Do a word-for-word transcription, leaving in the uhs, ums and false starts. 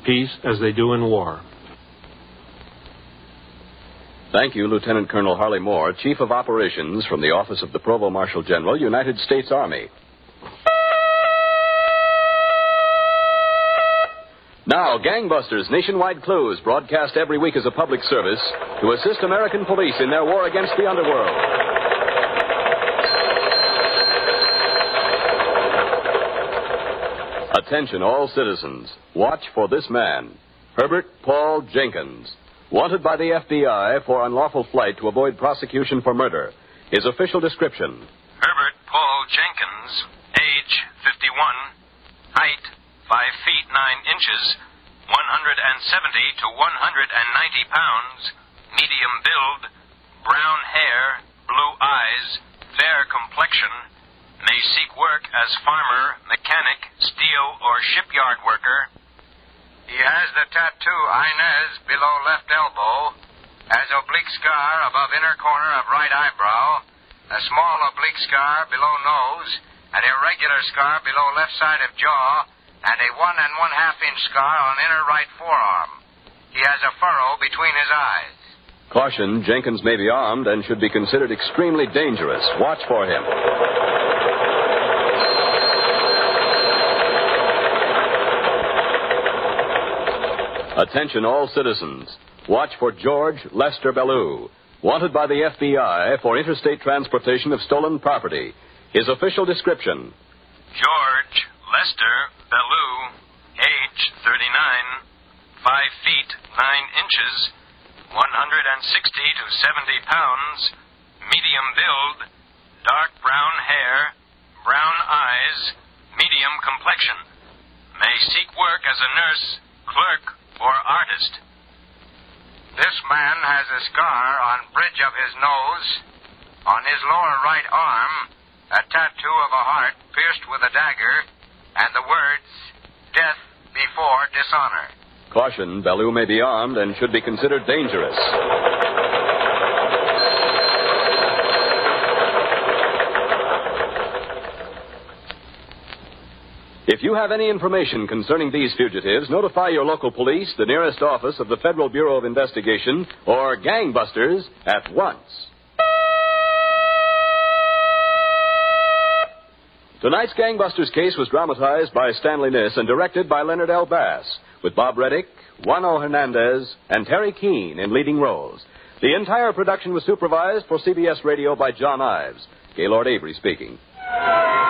peace as they do in war. Thank you, Lieutenant Colonel Harley Moore, Chief of Operations from the Office of the Provost Marshal General, United States Army. Now, Gangbusters Nationwide Clues, broadcast every week as a public service to assist American police in their war against the underworld. Attention, all citizens. Watch for this man, Herbert Paul Jenkins, wanted by the F B I for unlawful flight to avoid prosecution for murder. His official description: Herbert Paul Jenkins, age fifty-one, height five feet nine inches, one hundred seventy to one hundred ninety pounds, medium build, brown hair, blue eyes, fair complexion, may seek work as farmer, mechanic, steel, or shipyard worker. He has the tattoo Inez below left elbow, has oblique scar above inner corner of right eyebrow, a small oblique scar below nose, an irregular scar below left side of jaw, and a one and one half inch scar on inner right forearm. He has a furrow between his eyes. Caution, Jenkins may be armed and should be considered extremely dangerous. Watch for him. Attention, all citizens. Watch for George Lester Bellew, wanted by the F B I for interstate transportation of stolen property. His official description: George Lester Bellew, age thirty-nine, five feet nine inches, one hundred sixty to seventy pounds, medium build, dark brown hair, brown eyes, medium complexion. May seek work as a nurse, clerk, or artist. This man has a scar on bridge of his nose, on his lower right arm, a tattoo of a heart pierced with a dagger, and the words, "Death before dishonor." Caution, Bellew may be armed and should be considered dangerous. If you have any information concerning these fugitives, notify your local police, the nearest office of the Federal Bureau of Investigation, or Gangbusters at once. Tonight's Gangbusters case was dramatized by Stanley Niss and directed by Leonard L. Bass, with Bob Reddick, Juano Hernandez, and Terry Keane in leading roles. The entire production was supervised for C B S Radio by John Ives. Gaylord Avery speaking.